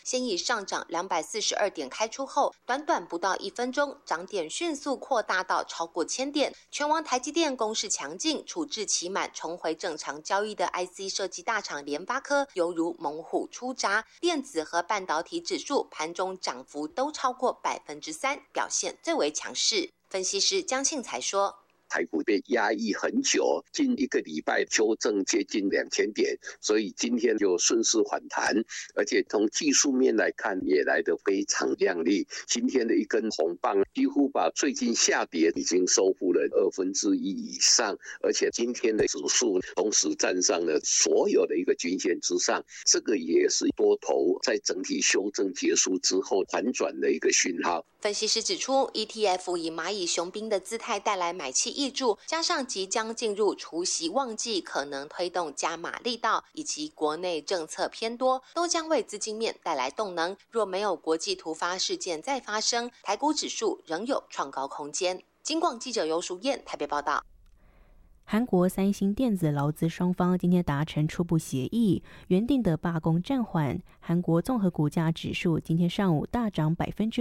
先以上涨242点开出后，短短不到1分钟，涨点迅速扩大到超过1000点。全网台积电攻势强劲，处置期满重回正常交易的 IC 设计大厂联发科犹如猛虎出闸，电子和半导体指数盘中涨幅都超过3%，表现最为强势。分析师江庆才说， 台股被压抑很久，近1个礼拜修正接近2000点，所以今天就顺势反弹，而且从技术面来看也来得非常亮丽。今天的一根红棒几乎把最近下跌已经收复了1/2以上，而且今天的指数同时站上了所有的一个均线之上，这个也是多头在整体修正结束之后反转的一个讯号。 分析师指出 ETF 以蚂蚁雄兵的姿态带来买气挹注，加上即将进入除息旺季，可能推动加码力道，以及国内政策偏多，都将为资金面带来动能。若没有国际突发事件再发生，台股指数仍有创高空间。金广记者游淑燕台北报道。 韩国三星电子劳资双方今天达成初步协议，原定的罢工暂缓。韩国综合股价指数今天上午大涨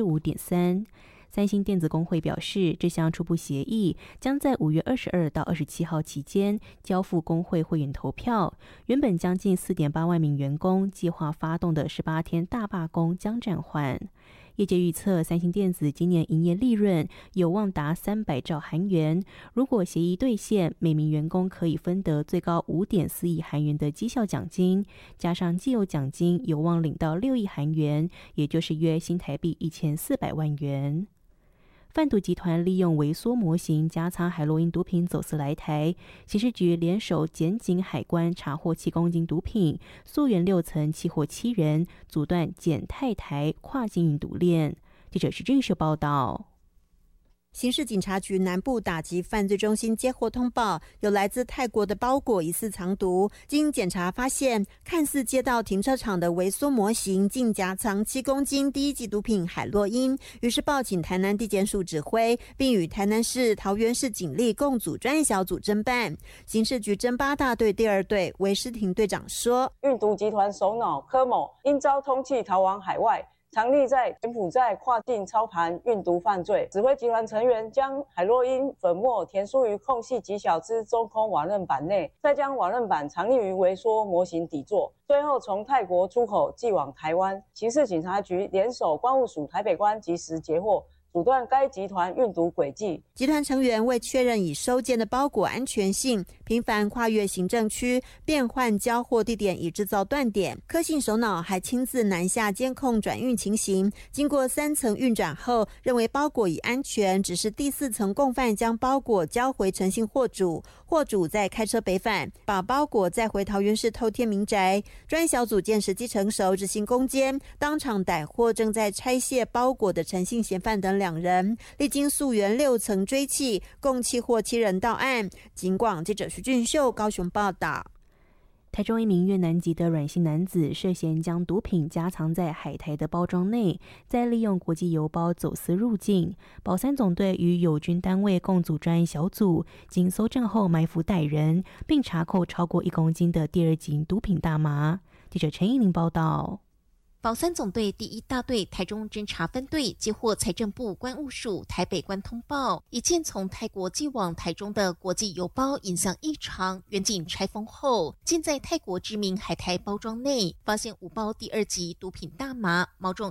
5.3%。三星电子工会表示，这项初步协议将在5月22到27号期间交付工会会员投票。原本将近4.8万名员工计划发动的18天大罢工将暂缓。业界预测，三星电子今年营业利润有望达300兆韩元。如果协议兑现，每名员工可以分得最高5.4亿韩元的绩效奖金，加上既有奖金，有望领到6亿韩元，也就是约新台币1400万元。贩毒集团利用微缩模型加仓海洛因毒品走私来台，刑事局联手检警海关查获7公斤毒品，溯源6层缉获7人，阻断检泰台跨境运毒链。记者是郑秀报道。 刑事警察局南部打击犯罪中心接获通报，有来自泰国的包裹疑似藏毒。经检查发现，看似街道停车场的微缩模型竟夹藏7公斤第一级毒品海洛因，于是报请台南地检署指挥，并与台南市、桃园市警力共组专案小组侦办。刑事局侦8大队第2队韦诗婷队长说， 运毒集团首脑柯某因遭通缉逃往海外，常历在柬埔寨跨境操盘运毒犯罪，指挥集团成员将海洛因粉末填输于空隙极小之中空瓦楞板内，再将瓦楞板藏匿于微缩模型底座，最后从泰国出口寄往台湾。刑事警察局联手关务署台北关及时截获，阻断该集团运毒轨迹。 集团成员为确认已收件的包裹安全性，频繁跨越行政区，变换交货地点以制造断点。柯姓首脑还亲自南下监控转运情形，经过3层运转后，认为包裹已安全，只是第4层共犯将包裹交回诚信货主，货主再开车北返，把包裹载回桃园市透天民宅。专案小组见时机成熟，执行攻坚，当场逮获正在拆卸包裹的诚信嫌犯等2人，历经溯源6层追缉，共缉获7人到案。警广记者徐俊秀高雄报道。 台中一名越南籍的阮姓男子涉嫌将毒品夹藏在海苔的包装内，再利用国际邮包走私入境。保三总队与友军单位共组专案小组，经搜证后埋伏逮人，并查扣超过1公斤的第2级毒品大麻。记者陈依玲报道。 保三总队第1大队台中侦查分队接获财政部关务署台北关通报，一件从泰国寄往台中的国际邮包影像异常，远警拆封后，竟在泰国知名海苔包装内发现5包第2级毒品大麻，毛重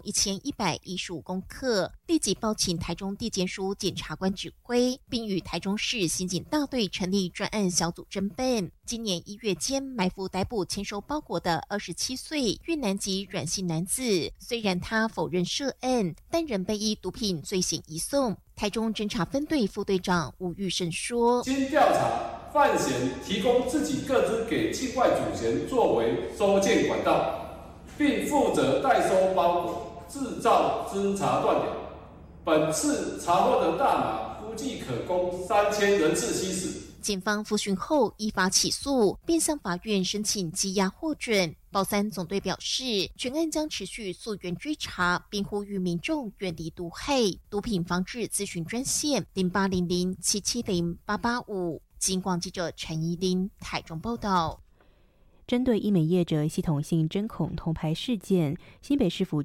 1115公克，立即报请台中地检署检察官指挥，并与台中市刑警大队成立专案小组侦办。今年1月间埋伏逮捕签收包裹的27岁越南籍阮姓男子，虽然他否认涉案，但仍被依毒品罪嫌移送。台中侦查分队副队长吴玉胜说， 经调查，犯嫌提供自己个资给境外主嫌作为收件管道，并负责代收包裹，制造侦查断点。本次查获的大麻估计可供3000人次吸食。 检方复讯后依法起诉，并向法院申请羁押获准。保三总队表示，全案将持续溯源追查，并呼吁民众远离毒害。毒品防治咨询专线0800770885。警广记者陈怡琳台中报道。 针对医美业者系统性针孔偷拍事件，新北市府